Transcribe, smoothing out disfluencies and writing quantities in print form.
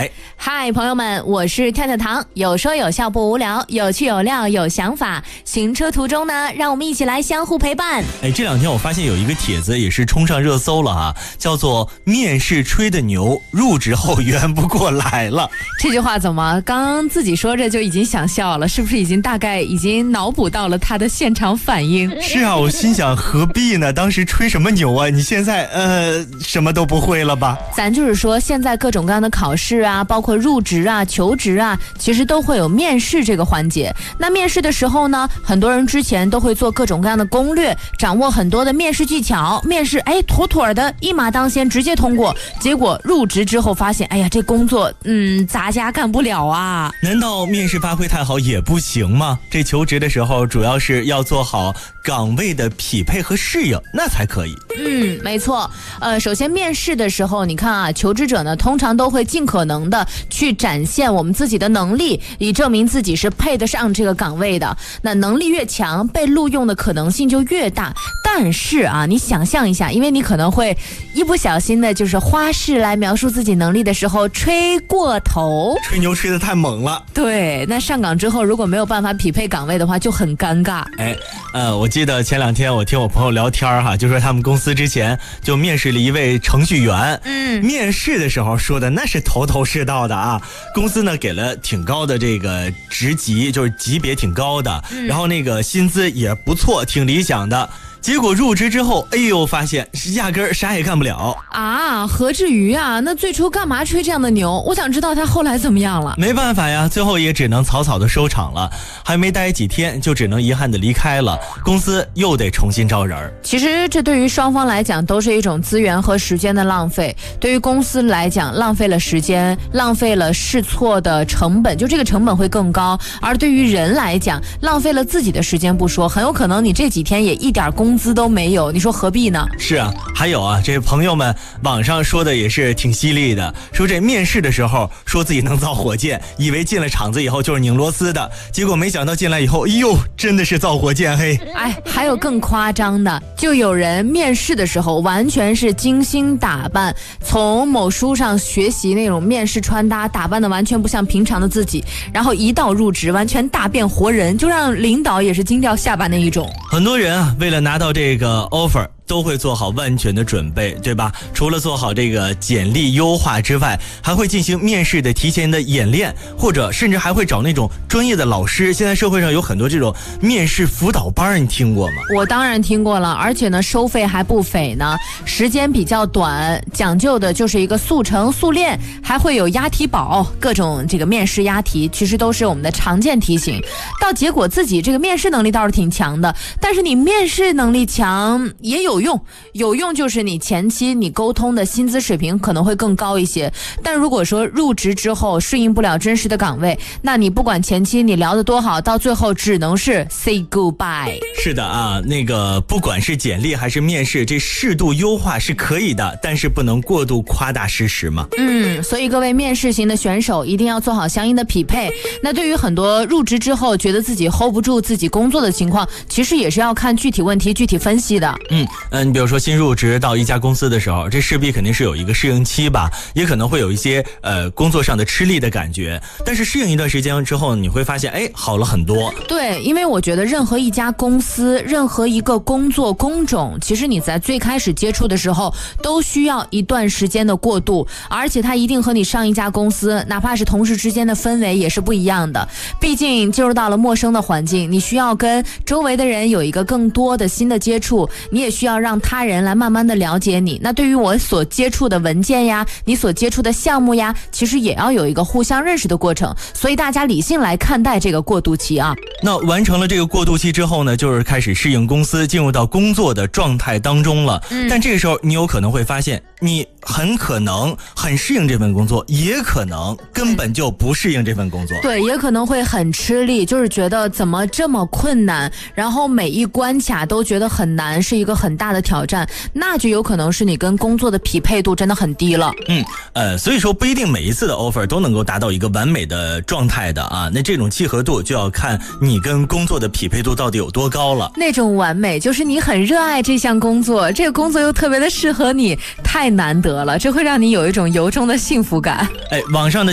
台。 嗨，朋友们，我是跳跳糖，有说有笑不无聊，有趣有料有想法。行车途中呢，让我们一起来相互陪伴。 这两天我发现有一个帖子也是冲上热搜了啊，叫做面试吹的牛，入职后圆不过来了。 这句话怎么刚自己说着就已经想笑了？是不是大概已经脑补到了他的现场反应？ 是啊，我心想何必呢？当时吹什么牛啊？你现在什么都不会了吧？ 咱就是说，现在各种各样的考试啊，包括入职啊、求职啊，其实都会有面试这个环节。那面试的时候呢，很多人之前都会做各种各样的攻略，掌握很多的面试技巧，面试妥妥的一马当先，直接通过。结果入职之后发现，这工作杂家干不了啊。 难道面试发挥太好也不行吗？这求职的时候主要是要做好岗位的匹配和适应，那才可以。 没错。首先面试的时候，你看啊，求职者呢通常都会尽可能的去展现我们自己的能力，以证明自己是配得上这个岗位的。那能力越强，被录用的可能性就越大。但是啊，你想象一下，因为你可能会一不小心的就是花式来描述自己能力的时候吹过头， 吹牛吹得太猛了。 对，那上岗之后如果没有办法匹配岗位的话就很尴尬。 我记得前两天我听我朋友聊天哈，就说他们公司之前就面试了一位程序员，面试的时候说的那是头头是道的啊，公司呢给了挺高的这个职级，就是级别挺高的，然后那个薪资也不错，挺理想的。结果入职之后，发现压根儿啥也干不了啊！何至于啊？那最初干嘛吹这样的牛？我想知道他后来怎么样了。 没办法呀，最后也只能草草的收场了，还没待几天就只能遗憾的离开了，公司又得重新招人。 其实这对于双方来讲都是一种资源和时间的浪费。对于公司来讲，浪费了时间，浪费了试错的成本，就这个成本会更高；而对于人来讲，浪费了自己的时间不说，很有可能你这几天也一点工资都没有，你说何必呢？ 是啊，还有啊，这朋友们网上说的也是挺犀利的，说这面试的时候说自己能造火箭，以为进了厂子以后就是拧螺丝的，结果没想到进来以后，真的是造火箭嘿！ 还有更夸张的，就有人面试的时候完全是精心打扮，从某书上学习那种面试穿搭，打扮的完全不像平常的自己，然后一到入职完全大变活人，就让领导也是惊掉下巴那一种。 很多人啊，为了拿到这个 offer都会做好万全的准备，对吧？除了做好这个简历优化之外，还会进行面试的提前的演练，或者甚至还会找那种专业的老师。现在社会上有很多这种面试辅导班，你听过吗？ 我当然听过了，而且呢收费还不菲呢，时间比较短，讲究的就是一个速成速练，还会有押题宝，各种这个面试押题其实都是我们的常见题型。到结果自己这个面试能力倒是挺强的，但是你面试能力强也有用就是你前期你沟通的薪资水平可能会更高一些，但如果说入职之后适应不了真实的岗位，那你不管前期你聊得多好，到最后只能是 say goodbye。 是的啊，那个不管是简历还是面试，这适度优化是可以的，但是不能过度夸大事实嘛。 所以各位面试型的选手一定要做好相应的匹配。那对于很多入职之后觉得自己 hold 不住自己工作的情况，其实也是要看具体问题具体分析的。 你比如说新入职到一家公司的时候，这势必肯定是有一个适应期吧，也可能会有一些工作上的吃力的感觉，但是适应一段时间之后，你会发现好了很多。 对，因为我觉得任何一家公司，任何一个工作工种，其实你在最开始接触的时候都需要一段时间的过渡，而且它一定和你上一家公司哪怕是同事之间的氛围也是不一样的。毕竟进入到了陌生的环境，你需要跟周围的人有一个更多的新的接触，你也需要让他人来慢慢的了解你。那对于我所接触的文件呀，你所接触的项目呀，其实也要有一个互相认识的过程，所以大家理性来看待这个过渡期啊。 那完成了这个过渡期之后呢，就是开始适应公司，进入到工作的状态当中了。但这个时候你有可能会发现，你很可能很适应这份工作，也可能根本就不适应这份工作。 对，也可能会很吃力，就是觉得怎么这么困难，然后每一关卡都觉得很难，是一个很大的挑战，那就有可能是你跟工作的匹配度真的很低了。 所以说不一定每一次的 offer 都能够达到一个完美的状态的啊。那这种契合度就要看你跟工作的匹配度到底有多高了。 那种完美就是你很热爱这项工作，这个工作又特别的适合你，太难得了，这会让你有一种由衷的幸福感。 网上的